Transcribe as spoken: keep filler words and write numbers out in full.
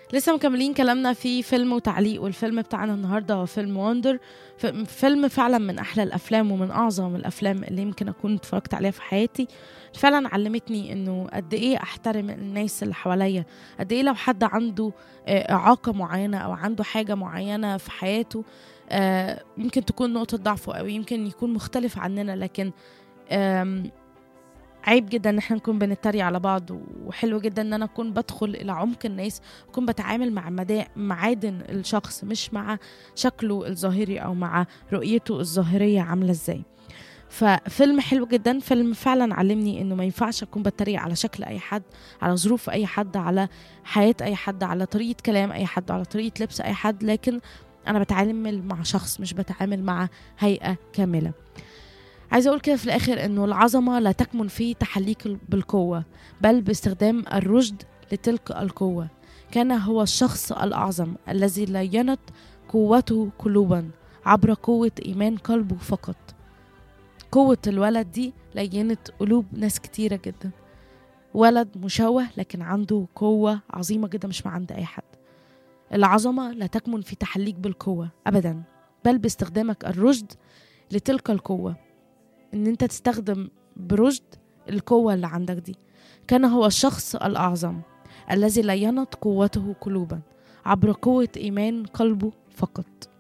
لسه مكملين كلامنا في فيلم وتعليق، والفيلم بتاعنا النهارده هو فيلم وندر. فيلم فعلا من احلى الافلام ومن اعظم الافلام اللي يمكن اكون اتفرجت عليها في حياتي. فعلا علمتني انه قد ايه احترم الناس اللي حواليا، قد ايه لو حد عنده آه، اعاقه معينه او عنده حاجه معينه في حياته، آه، يمكن تكون نقطه ضعفه او يمكن يكون مختلف عننا، لكن آم، عيب جدا ان احنا نكون بنتريق على بعض، وحلو جدا ان انا اكون بدخل الى عمق الناس، اكون بتعامل مع مدا- معادن الشخص، مش مع شكله الظاهري او مع رؤيته الظاهرية عاملة ازاي. ففيلم حلو جدا، فيلم فعلا علمني انه ما ينفعش اكون بتريق على شكل اي حد، على ظروف اي حد، على حياة اي حد، على طريقة كلام اي حد، على طريقة لبس اي حد، لكن انا بتعامل مع شخص، مش بتعامل مع هيئة كاملة. عايزة أقول كده في الآخر إنه العظمة لا تكمن في تحليك بالقوة، بل باستخدام الرشد لتلك القوة. كان هو الشخص الأعظم الذي لينت قوته قلوبا عبر قوة إيمان قلبه فقط. قوة الولد دي لينت قلوب ناس كتيرة جدا. ولد مشوه لكن عنده قوة عظيمة جدا مش مع عند أي حد. العظمة لا تكمن في تحليك بالقوة أبدا، بل باستخدامك الرشد لتلك القوة، ان انت تستخدم برشد القوة اللي عندك دي. كان هو الشخص الأعظم الذي لينت قوته قلوبا عبر قوة إيمان قلبه فقط.